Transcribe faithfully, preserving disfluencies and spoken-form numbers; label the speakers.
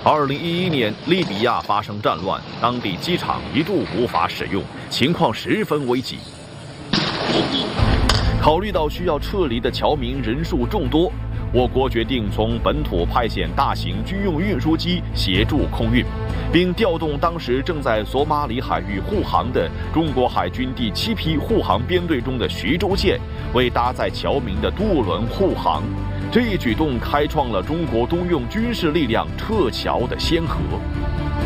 Speaker 1: 二零一一年，利比亚发生战乱，当地机场一度无法使用，情况十分危急。考虑到需要撤离的侨民人数众多，我国决定从本土派遣大型军用运输机协助空运，并调动当时正在索马里海域护航的中国海军第七批护航编队中的徐州舰，为搭载侨民的渡轮护航。这一举动开创了中国动用军事力量撤侨的先河。